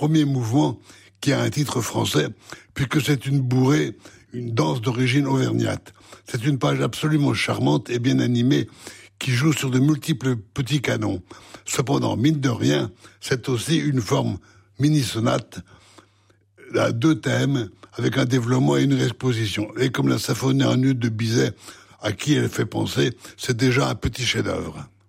premier mouvement qui a un titre français, puisque c'est une bourrée, une danse d'origine auvergnate. C'est une page absolument charmante et bien animée qui joue sur de multiples petits canons. Cependant, mine de rien, c'est aussi une forme mini-sonate à 2 thèmes, avec un développement et une exposition. Et comme la symphonie en ut de Bizet, à qui elle fait penser, c'est déjà un petit chef-d'œuvre.